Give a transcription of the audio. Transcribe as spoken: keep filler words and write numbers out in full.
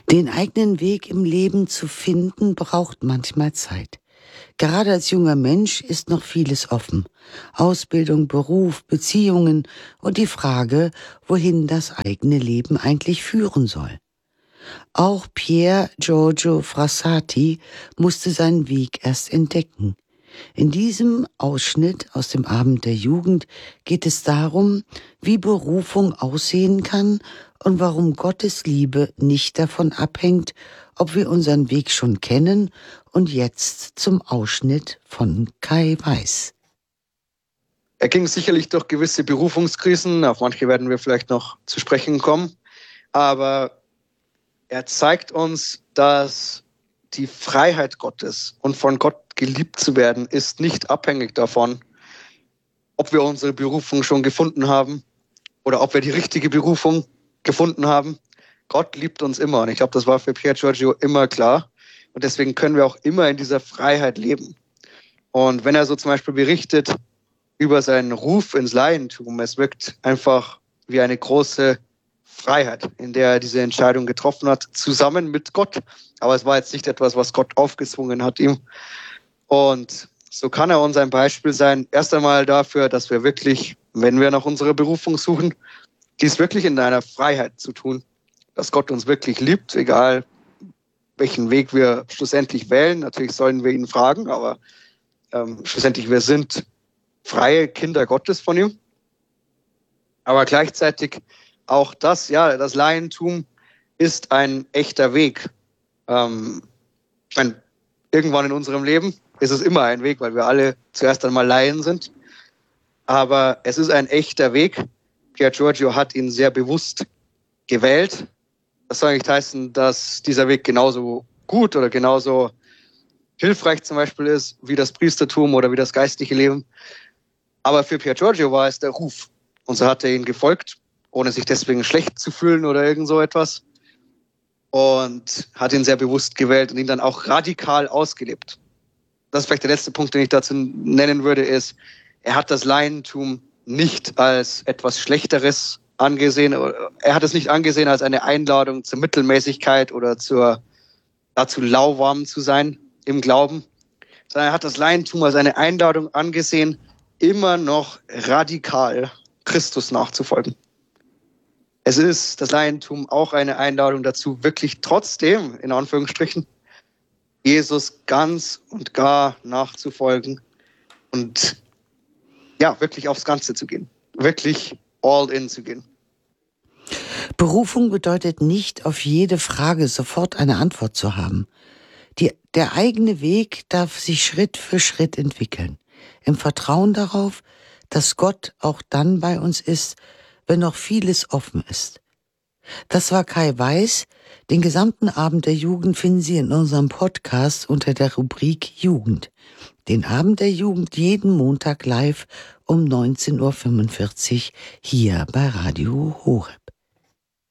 Den eigenen Weg im Leben zu finden, braucht manchmal Zeit. Gerade als junger Mensch ist noch vieles offen. Ausbildung, Beruf, Beziehungen und die Frage, wohin das eigene Leben eigentlich führen soll. Auch Pier Giorgio Frassati musste seinen Weg erst entdecken. In diesem Ausschnitt aus dem Abend der Jugend geht es darum, wie Berufung aussehen kann und warum Gottes Liebe nicht davon abhängt, ob wir unseren Weg schon kennen, und jetzt zum Ausschnitt von Kai Weiß. Er ging sicherlich durch gewisse Berufungskrisen, auf manche werden wir vielleicht noch zu sprechen kommen, aber er zeigt uns, dass die Freiheit Gottes und von Gott geliebt zu werden, ist nicht abhängig davon, ob wir unsere Berufung schon gefunden haben oder ob wir die richtige Berufung gefunden haben. Gott liebt uns immer und ich glaube, das war für Pier Giorgio immer klar und deswegen können wir auch immer in dieser Freiheit leben. Und wenn er so zum Beispiel berichtet über seinen Ruf ins Laientum, es wirkt einfach wie eine große Freiheit, in der er diese Entscheidung getroffen hat, zusammen mit Gott. Aber es war jetzt nicht etwas, was Gott aufgezwungen hat ihm. Und so kann er uns ein Beispiel sein, erst einmal dafür, dass wir wirklich, wenn wir nach unserer Berufung suchen, dies wirklich in einer Freiheit zu tun, dass Gott uns wirklich liebt, egal welchen Weg wir schlussendlich wählen. Natürlich sollen wir ihn fragen, aber ähm, schlussendlich wir sind freie Kinder Gottes von ihm. Aber gleichzeitig auch das, ja, das Laientum ist ein echter Weg. Ähm, ich meine, irgendwann in unserem Leben ist es immer ein Weg, weil wir alle zuerst einmal Laien sind. Aber es ist ein echter Weg. Pier Giorgio hat ihn sehr bewusst gewählt. Das soll nicht heißen, dass dieser Weg genauso gut oder genauso hilfreich zum Beispiel ist wie das Priestertum oder wie das geistliche Leben. Aber für Pier Giorgio war es der Ruf. Und so hat er ihn gefolgt, ohne sich deswegen schlecht zu fühlen oder irgend so etwas. Und hat ihn sehr bewusst gewählt und ihn dann auch radikal ausgelebt. Das ist vielleicht der letzte Punkt, den ich dazu nennen würde, ist, er hat das Laientum nicht als etwas Schlechteres angesehen. Er hat es nicht angesehen als eine Einladung zur Mittelmäßigkeit oder zur, dazu lauwarm zu sein im Glauben, sondern er hat das Laientum als eine Einladung angesehen, immer noch radikal Christus nachzufolgen. Es ist das Laientum auch eine Einladung dazu, wirklich trotzdem, in Anführungsstrichen, Jesus ganz und gar nachzufolgen und ja, wirklich aufs Ganze zu gehen. Wirklich all in zu gehen. Berufung bedeutet nicht, auf jede Frage sofort eine Antwort zu haben. Die, der eigene Weg darf sich Schritt für Schritt entwickeln. Im Vertrauen darauf, dass Gott auch dann bei uns ist, wenn noch vieles offen ist. Das war Kai Weiß. Den gesamten Abend der Jugend finden Sie in unserem Podcast unter der Rubrik Jugend. Den Abend der Jugend jeden Montag live um neunzehn Uhr fünfundvierzig hier bei Radio Horeb.